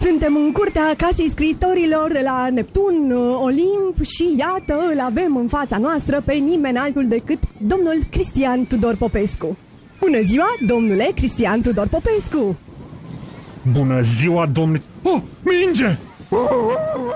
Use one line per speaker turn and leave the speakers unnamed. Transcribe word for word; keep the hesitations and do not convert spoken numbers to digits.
Suntem în curtea casei scriitorilor de la Neptun, Olimp și iată, îl avem în fața noastră pe nimeni altul decât domnul Cristian Tudor Popescu. Bună ziua, domnule Cristian Tudor Popescu!
Bună ziua, domnule... Oh, minge! Oh, oh,